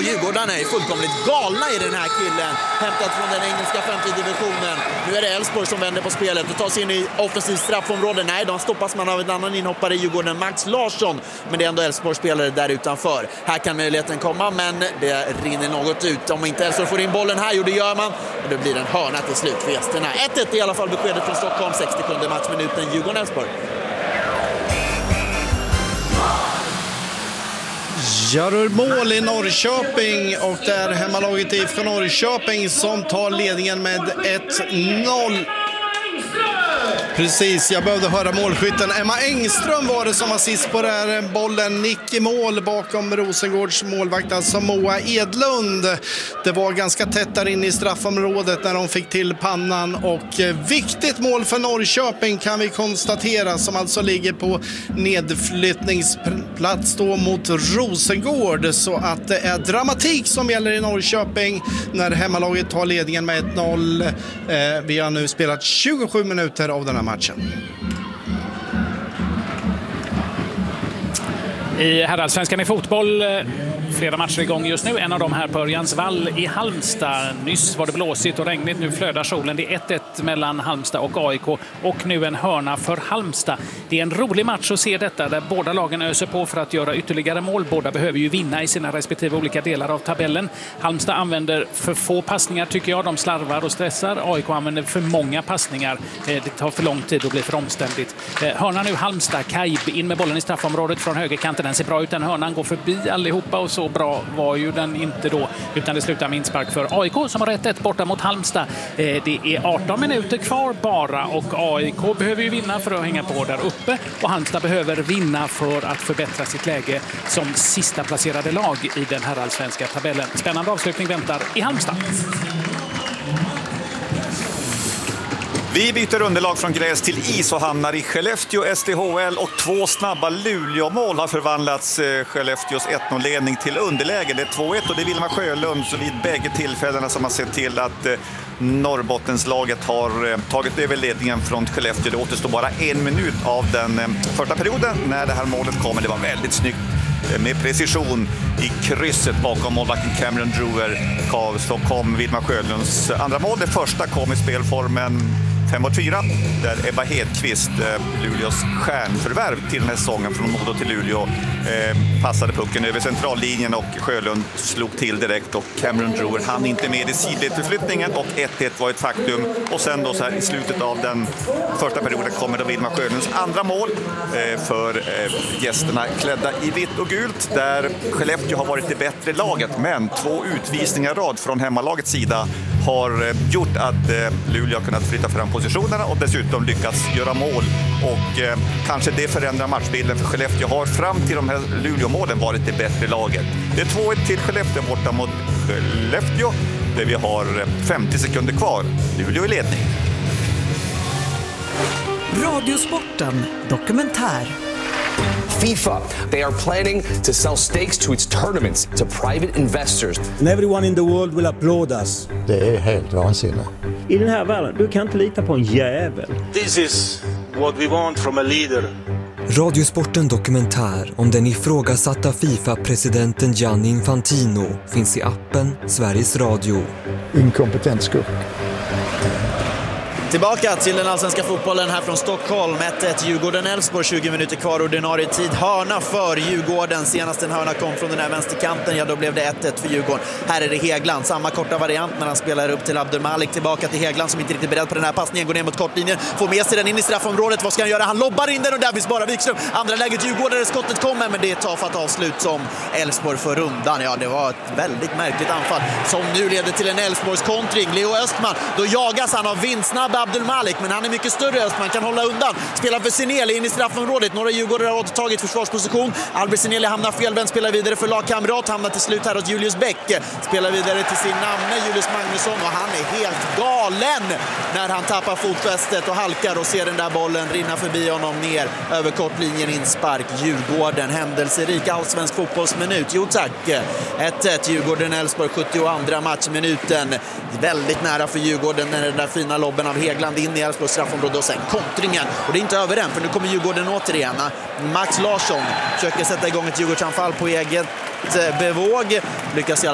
Djurgården är fullkomligt galna i den här killen. Hämtat från den engelska 5:e divisionen. Nu är det Elfsborg som vänder på spelet och tar sig in i offensiv straffområde. Nej, de stoppas man av en annan inhoppare i Djurgården, Max Larsson. Men det är ändå Elfsborg-spelare där utanför. Här kan möjligheten komma, men det rinner något ut. Om inte Elfsborg får in bollen här, det gör man. Och det blir en hörna till slut för gästerna. 1-1 i alla fall beskedet från Stockholm. 67:e matchminuten, Djurgården-Elfsborg. Gör mål i Norrköping och det är hemmalaget IFK Norrköping som tar ledningen med 1-0. Precis, jag behövde höra målskytten. Emma Engström var det som var sist på den här bollen. Nick i mål bakom Rosengårds målvakt, alltså Moa Edlund. Det var ganska tätt där inne i straffområdet när de fick till pannan. Och viktigt mål för Norrköping kan vi konstatera, som alltså ligger på nedflyttningsplats då mot Rosengård. Så att det är dramatik som gäller i Norrköping när hemmalaget tar ledningen med 1-0. Vi har nu spelat 27 minuter av den här matchen. I herrallsvenskan i fotboll, flera matcher igång just nu. En av dem här på Örjansvall i Halmstad. Nyss var det blåsigt och regnigt, nu flödar solen. Det är 1-1 mellan Halmstad och AIK och nu en hörna för Halmstad. Det är en rolig match att se detta där båda lagen öser på för att göra ytterligare mål. Båda behöver ju vinna i sina respektive olika delar av tabellen. Halmstad använder för få passningar tycker jag. De slarvar och stressar. AIK använder för många passningar. Det tar för lång tid och blir för omständigt. Hörna nu Halmstad. Kaib in med bollen i straffområdet från högerkanten. Den ser bra ut, den hörnan går förbi allihopa och så bra var ju den inte då, utan det slutar med inspark för AIK som har 1-1 borta mot Halmstad. Det är 18 minuter kvar bara och AIK behöver ju vinna för att hänga på där uppe och Halmstad behöver vinna för att förbättra sitt läge som sista placerade lag i den här allsvenska tabellen. Spännande avslutning väntar i Halmstad. Vi byter underlag från gräs till is och hamnar i Skellefteå SDHL och 2 snabba Luleå-mål har förvandlats Skellefteås 1-0-ledning till underläge. Det är 2-1 och det är Vilma Sjölund så vid bägge tillfällena som har sett till att Norrbottenslaget har tagit över ledningen från Skellefteå. Det återstår bara 1 minut av den första perioden när det här målet kommer. Det var väldigt snyggt med precision i krysset bakom målvakten Cameron Drewer. Så kom Vilma Sjölunds andra mål. Det första kom i spelformen 5-4 där Ebba Hedqvist, Luleås stjärnförvärv till den här säsongen från Modo till Luleå, passade pucken över centrallinjen och Sjölund slog till direkt och Cameron Drewer hann inte med i sidledsförflyttningen och 1-1 var ett faktum. Och sen då så här i slutet av den första perioden kommer då Vilma Sjölunds andra mål för gästerna klädda i vitt och gult där Skellefteå har varit det bättre laget, men 2 utvisningar rad från hemmalagets sida har gjort att Luleå har kunnat flytta fram positionerna och dessutom lyckats göra mål och kanske det förändrar matchbilden för Skellefteå har fram till de här Luleå-målen varit det bättre laget. Det är 2-1 till Skellefteå borta mot Skellefteå där vi har 50 sekunder kvar. Luleå i ledning. Radiosporten dokumentär. FIFA, they are planning to sell stakes to its tournaments to private investors. And everyone in the world will applaud us. Det är helt vansinnigt. I den här världen, du kan inte lita på en jävel. This is what we want from a leader. Radiosporten dokumentär om den ifrågasatta FIFA-presidenten Gianni Infantino finns i appen Sveriges Radio. Inkompetent skurk. Tillbaka till den allsvenska fotbollen här från Stockholm. 1-1 Djurgården-Elfsborg, 20 minuter kvar ordinarie tid. Hörna för Djurgården. Senast en hörna kom från den här vänsterkanten, ja då blev det 1-1 för Djurgården. Här är det Hegland, samma korta variant när han spelar upp till Abdelmalik. Tillbaka till Hegland som inte riktigt är beredd på den här passningen. Går ner mot kortlinjen, får med sig den in i straffområdet. Vad ska han göra? Han lobbar in den och där finns bara Wikström. Andra läget Djurgården, skottet kommer men det är ett tafatt avslut som Elfsborg för rundan. Ja, det var ett väldigt märkligt anfall som nu leder till en Elfsborgs kontring. Leo Östman, då jagas han av vindsnabb Abdelmalik, men han är mycket större. Östman kan hålla undan. Spelar för Sineli in i straffområdet. Några Djurgårdare har återtagit försvarsposition. Albert Sineli hamnar felvänd, spelar vidare för lagkamrat. Hamnar till slut här hos Julius Bäck. Spelar vidare till sin namne Julius Magnusson och han är helt galen när han tappar fotfästet och halkar och ser den där bollen rinna förbi honom ner över kortlinjen. Inspark Djurgården. Händelserik allsvensk fotbollsminut. Jo tack. 1-1 Djurgården-Elfsborg, 72:a matchminuten. Väldigt nära för Djurgården när den där fina lobben av Hegland in i Elfsborgs straffområde och sen kontringen. Och det är inte över än för nu kommer Djurgården återigen. Max Larsson försöker sätta igång ett Djurgårdsanfall på eget bevåg. Lyckas i alla